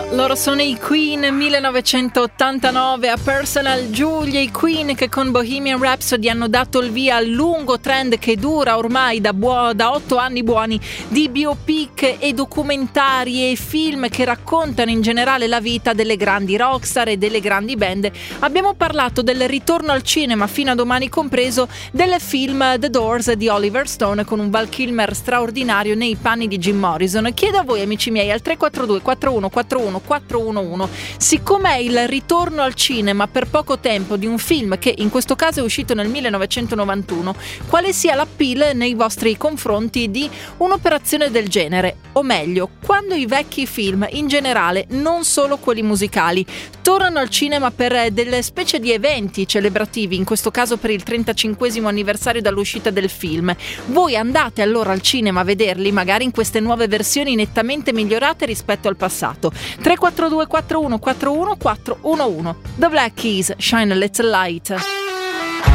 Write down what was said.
Loro sono i Queen, 1989, a Personal Julia. I Queen che con Bohemian Rhapsody hanno dato il via al lungo trend che dura ormai da 8 anni buoni di biopic e documentari e film che raccontano in generale la vita delle grandi rockstar e delle grandi band. Abbiamo parlato del ritorno al cinema, fino a domani compreso, del film The Doors di Oliver Stone con un Val Kilmer straordinario nei panni di Jim Morrison. Chiedo a voi, amici miei, al 342 4141 411, siccome è il ritorno al cinema per poco tempo di un film che in questo caso è uscito nel 1991, quale sia l'appeal nei vostri confronti di un'operazione del genere, o meglio, quando i vecchi film in generale, non solo quelli musicali, tornano al cinema per delle specie di eventi celebrativi, in questo caso per il 35esimo anniversario dall'uscita del film. Voi andate allora al cinema a vederli, magari in queste nuove versioni nettamente migliorate rispetto al passato. 342 4141 411. The Black Keys, Shine a Little Light.